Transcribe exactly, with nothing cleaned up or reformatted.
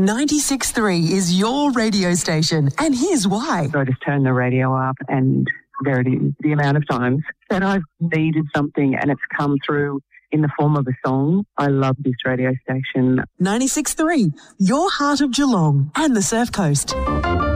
ninety-six point three is your radio station, and here's why. So I just turned the radio up, and there it is, the amount of times that I've needed something and it's come through in the form of a song. I love this radio station. ninety-six point three, your heart of Geelong and the Surf Coast.